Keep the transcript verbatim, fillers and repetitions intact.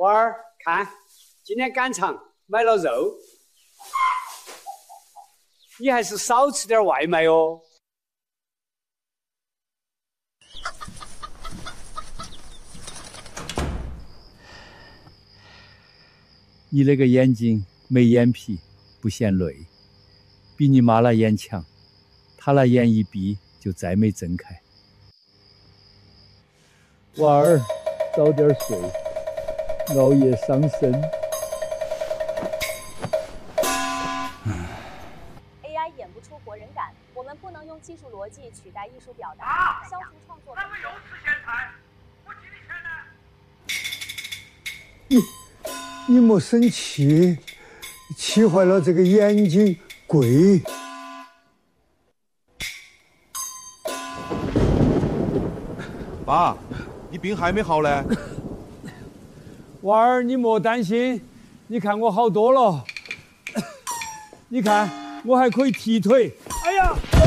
娃儿，看，今天赶场买了肉，你还是少吃点外卖哦。 你那个眼睛没眼皮，不嫌累，比你妈那眼强，她那眼一闭就再没睁开。娃儿，早点睡，熬夜伤身。 A I 演不出活人感，我们不能用技术逻辑取代艺术表达。啊、消除创作。咱们又吃咸菜，我几的钱呢？你你莫生气，气坏了这个眼睛贵。 爸，你病还没好呢。 娃儿，你莫担心，你看我好多了。你看，我还可以踢腿。哎呀！